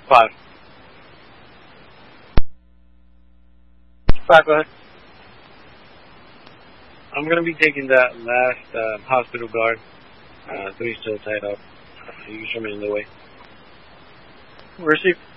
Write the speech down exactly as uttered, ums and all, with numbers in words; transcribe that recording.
Five. Five, go ahead. I'm going to be taking that last uh, hospital guard. Uh, three still tied up. Uh, you show me in the way. Receive.